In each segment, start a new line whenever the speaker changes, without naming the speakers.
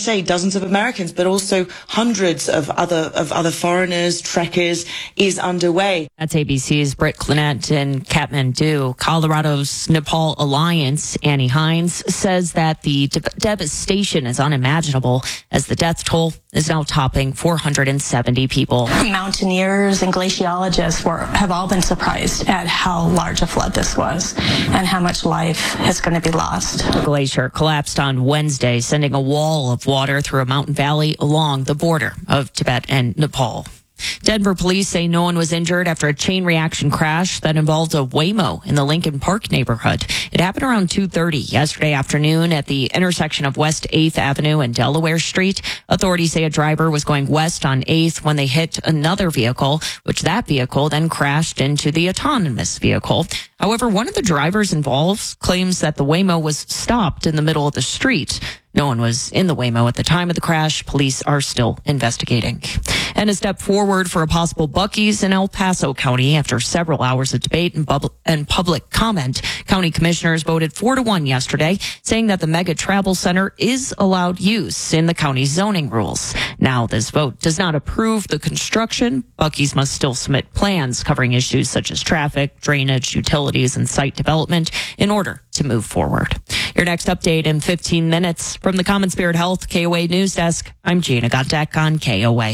say, dozens of Americans, but also hundreds of other foreigners, trekkers, is underway.
That's ABC's Britt Clinette in Kathmandu. Colorado's Nepal Alliance, Annie Hines, says that the devastation is unimaginable as the death toll is now topping 470 people.
Mountaineers and glaciologists have all been surprised at how large a flood this was and how much life is going to be lost.
The glacier collapsed on Wednesday, sending a wall of water through a mountain valley along the border of Tibet and Nepal. Denver police say no one was injured after a chain reaction crash that involved a Waymo in the Lincoln Park neighborhood. It happened around 2:30 yesterday afternoon at the intersection of West 8th Avenue and Delaware Street. Authorities say a driver was going west on 8th when they hit another vehicle, which that vehicle then crashed into the autonomous vehicle. However, one of the drivers involved claims that the Waymo was stopped in the middle of the street. No one was in the Waymo at the time of the crash. Police are still investigating. And a step forward for a possible Buc-ee's in El Paso County after several hours of debate and public comment. County commissioners voted 4-1 yesterday, saying that the mega travel center is allowed use in the county's zoning rules. Now, this vote does not approve the construction. Buc-ee's must still submit plans covering issues such as traffic, drainage, utilities, and site development in order to move forward. Your next update in 15 minutes. From the Common Spirit Health KOA News Desk, I'm Gina Gontek on KOA.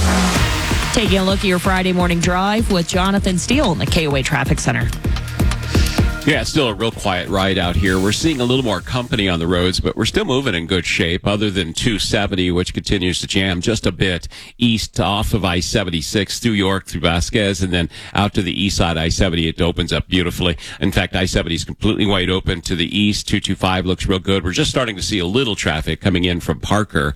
Taking a look at your Friday morning drive with Jonathan Steele in the KOA Traffic Center.
Yeah, it's still a real quiet ride out here. We're seeing a little more company on the roads, but we're still moving in good shape, other than 270, which continues to jam just a bit east off of I-76 through York, through Vasquez, and then out to the east side I-70. It opens up beautifully. In fact, I-70 is completely wide open to the east. 225 looks real good. We're just starting to see a little traffic coming in from Parker.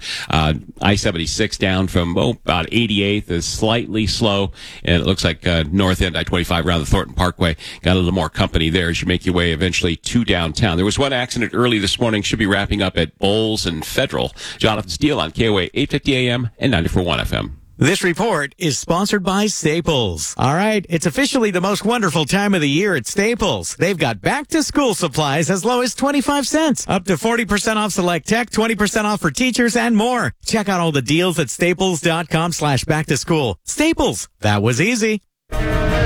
I-76 down from about 88th is slightly slow, and it looks like north end I-25 around the Thornton Parkway got a little more company there as you make your way eventually to downtown. There was one accident early this morning, should be wrapping up at Bowles and Federal. Jonathan Steele on KOA 850 AM and 94.1 FM.
This report is sponsored by Staples. All right, it's officially the most wonderful time of the year at Staples. They've got back-to-school supplies as low as 25 cents, up to 40% off select tech, 20% off for teachers, and more. Check out all the deals at staples.com/back-to-school. Staples, that was easy.